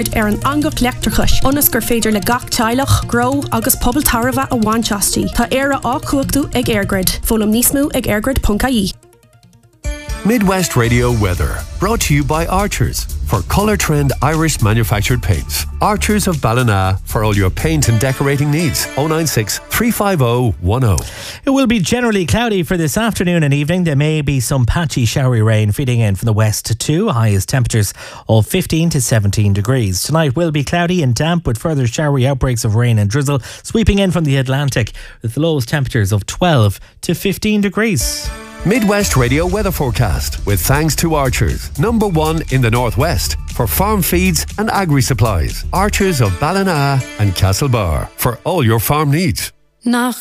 siúd ar an angach leachtarchais. Onas gur féidir le gach teilech, gro agus pobl tarfa a bhaintastí. Tá éire á cuachtú ag Airgrid. Fólam níos mó ag airgrid.ie. Midwest Radio weather, brought to you by Archers for Colour Trend Irish manufactured paints. Archers of Ballina for all your paint and decorating needs. 096 350 10. It will be generally cloudy for this afternoon and evening. There may be some patchy showery rain feeding in from the west too. Highest temperatures of 15 to 17 degrees. Tonight will be cloudy and damp with further showery outbreaks of rain and drizzle sweeping in from the Atlantic with the lowest temperatures of 12 to 15 degrees. Midwest Radio weather forecast with thanks to Archers, #1 in the northwest for farm feeds and agri supplies. Archers of Ballina and Castlebar for all your farm needs. Nach